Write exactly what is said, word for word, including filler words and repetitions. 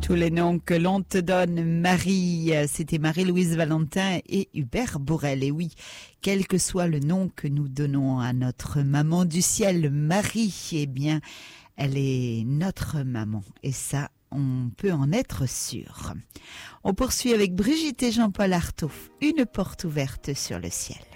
Tous les noms que l'on te donne, Marie, c'était Marie-Louise Valentin et Hubert Bourrel. Et oui, quel que soit le nom que nous donnons à notre maman du ciel, Marie, eh bien, elle est notre maman. Et ça, on peut en être sûr. On poursuit avec Brigitte et Jean-Paul Artaud, une porte ouverte sur le ciel.